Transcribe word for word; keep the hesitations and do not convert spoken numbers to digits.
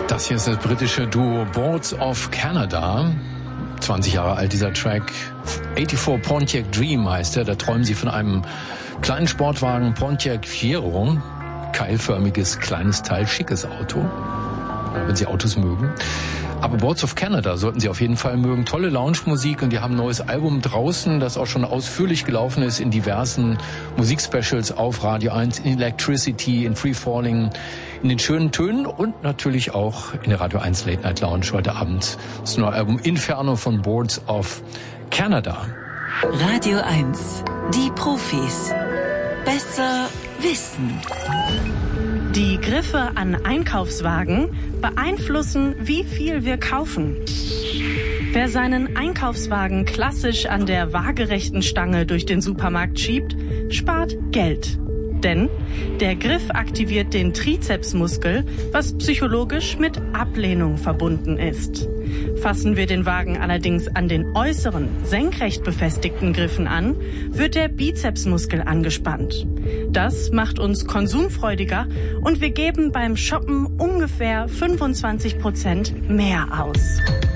Das hier ist das britische Duo Boards of Canada. zwanzig Jahre alt dieser Track. vierundachtzig Pontiac Dream heißt er. Da träumen sie von einem kleinen Sportwagen Pontiac Fiero. Keilförmiges, kleines Teil, schickes Auto. Wenn Sie Autos mögen. Aber Boards of Canada sollten Sie auf jeden Fall mögen. Tolle Lounge-Musik und die haben ein neues Album draußen, das auch schon ausführlich gelaufen ist in diversen Musikspecials auf Radio eins, in Electricity, in Free Falling, in den schönen Tönen und natürlich auch in der Radio eins Late Night Lounge heute Abend. Das neue Album Inferno von Boards of Canada. Radio eins, die Profis. Besser wissen. Die Griffe an Einkaufswagen beeinflussen, wie viel wir kaufen. Wer seinen Einkaufswagen klassisch an der waagerechten Stange durch den Supermarkt schiebt, spart Geld. Denn der Griff aktiviert den Trizepsmuskel, was psychologisch mit Ablehnung verbunden ist. Fassen wir den Wagen allerdings an den äußeren, senkrecht befestigten Griffen an, wird der Bizepsmuskel angespannt. Das macht uns konsumfreudiger und wir geben beim Shoppen ungefähr fünfundzwanzig Prozent mehr aus.